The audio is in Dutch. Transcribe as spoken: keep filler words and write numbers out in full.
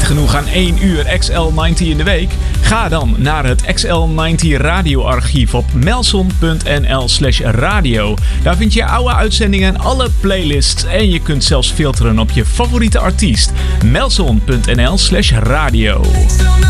genoeg aan één uur X L negentig in de week? Ga dan naar het X L negentig radioarchief op melson punt n l slash radio. Daar vind je oude uitzendingen en alle playlists en je kunt zelfs filteren op je favoriete artiest. melson punt n l slash radio.